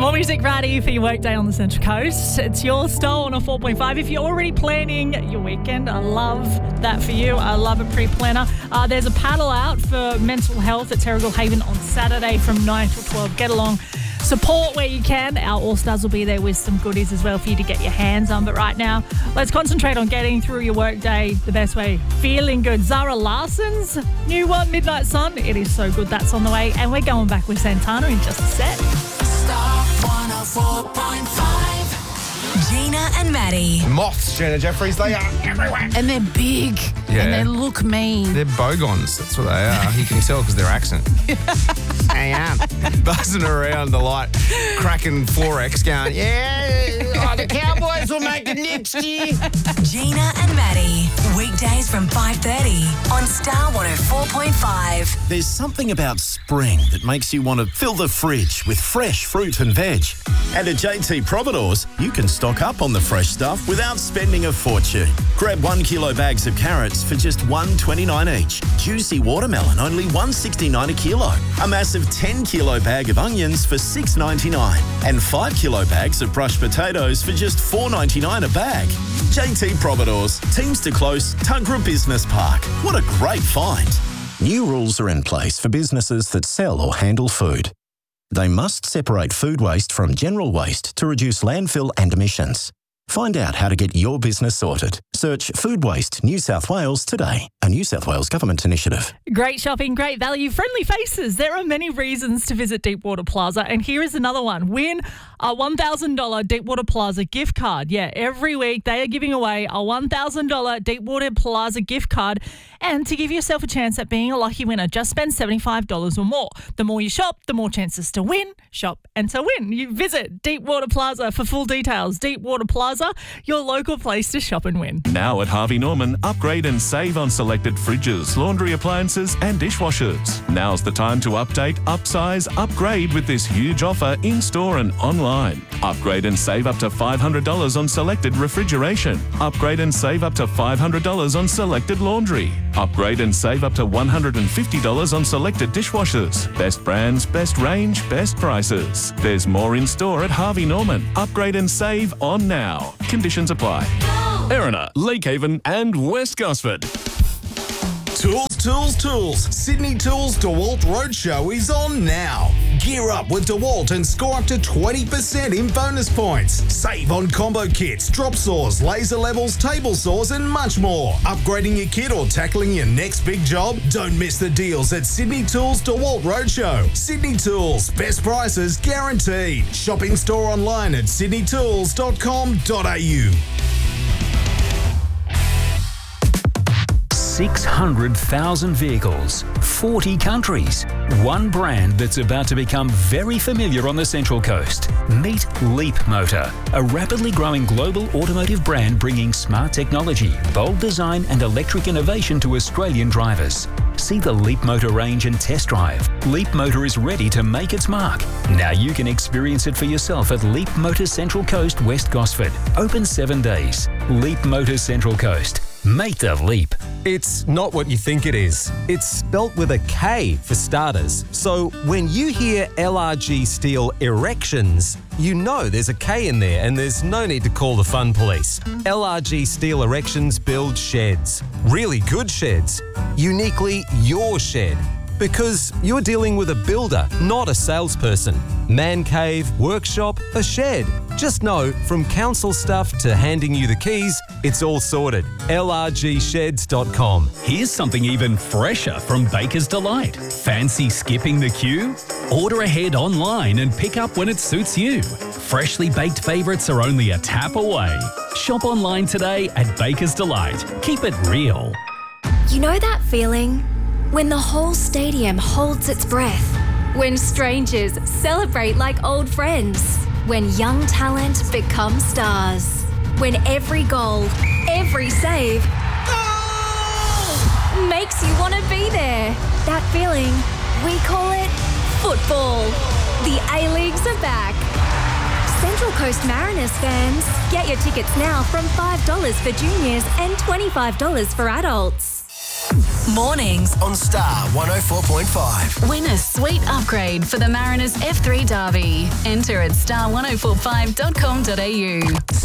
More music ready for your workday on the Central Coast. It's your Star on a 4.5. If you're already planning your weekend, I love that for you. I love a pre-planner. There's a paddle out for mental health at Terrigal Haven on Saturday from 9 till 12. Get along. Support where you can. Our All-Stars will be there with some goodies as well for you to get your hands on. But right now, let's concentrate on getting through your workday the best way. Feeling good. Zara Larson's new one, Midnight Sun. It is so good. That's on the way. And we're going back with Santana in just a sec. Star 104.5. Gina and Maddie. Moths, Gina Jeffries, they are everywhere. And they're big. Yeah. And they look mean. They're bogons, that's what they are. You can tell because their accent. I am. Buzzing around the light, cracking Forex going, yeah, the Cowboys will make it next year. Gina and Maddie. Weekdays from 5:30 on Star 104.5. There's something about spring that makes you want to fill the fridge with fresh fruit and veg. And at JT Providores, you can stock up on the fresh stuff without spending a fortune. Grab 1 kilo bags of carrots for just $1.29 each. Juicy watermelon, only $1.69 a kilo. A massive 10 kilo bag of onions for $6.99. And 5 kilo bags of brushed potatoes for just $4.99 a bag. JT Providores, Teams to Close, Tuggerah Business Park. What a great find. New rules are in place for businesses that sell or handle food. They must separate food waste from general waste to reduce landfill and emissions. Find out how to get your business sorted. Search Food Waste New South Wales today, a New South Wales government initiative. Great shopping, great value, friendly faces. There are many reasons to visit Deepwater Plaza, and here is another one. Win a $1,000 Deepwater Plaza gift card. Yeah, every week they are giving away a $1,000 Deepwater Plaza gift card. And to give yourself a chance at being a lucky winner, just spend $75 or more. The more you shop, the more chances to win, shop and to win. You visit Deepwater Plaza for full details. Deepwater Plaza, your local place to shop and win. Now at Harvey Norman, upgrade and save on selected fridges, laundry appliances and dishwashers. Now's the time to update, upsize, upgrade with this huge offer in-store and online. Upgrade and save up to $500 on selected refrigeration. Upgrade and save up to $500 on selected laundry. Upgrade and save up to $150 on selected dishwashers. Best brands, best range, best prices. There's more in store at Harvey Norman. Upgrade and save on now. Conditions apply. Erina, Lakehaven and West Gosford. Tools. Sydney Tools DeWalt Roadshow is on now. Gear up with DeWalt and score up to 20% in bonus points. Save on combo kits, drop saws, laser levels, table saws and much more. Upgrading your kit or tackling your next big job? Don't miss the deals at Sydney Tools DeWalt Roadshow. Sydney Tools, best prices guaranteed. Shopping store online at sydneytools.com.au. 600,000 vehicles, 40 countries, one brand that's about to become very familiar on the Central Coast. Meet Leap Motor, a rapidly growing global automotive brand bringing smart technology, bold design and electric innovation to Australian drivers. See the Leap Motor range and test drive. Leap Motor is ready to make its mark. Now you can experience it for yourself at Leap Motor Central Coast, West Gosford. Open 7 days. Leap Motor Central Coast. Make the leap. It's not what you think it is. It's spelt with a K for starters. So when you hear LRG Steel Erections, you know there's a K in there and there's no need to call the fun police. LRG Steel Erections build sheds. Really good sheds. Uniquely your shed. Because you're dealing with a builder, not a salesperson. Man cave, workshop, a shed. Just know, from council stuff to handing you the keys, it's all sorted. LRGsheds.com. Here's something even fresher from Baker's Delight. Fancy skipping the queue? Order ahead online and pick up when it suits you. Freshly baked favourites are only a tap away. Shop online today at Baker's Delight. Keep it real. You know that feeling? When the whole stadium holds its breath. When strangers celebrate like old friends. When young talent becomes stars. When every goal, every save makes you want to be there. That feeling, we call it football. The A-Leagues are back. Central Coast Mariners fans, get your tickets now from $5 for juniors and $25 for adults. Mornings on Star 104.5. Win a sweet upgrade for the Mariners F3 Derby. Enter at star1045.com.au.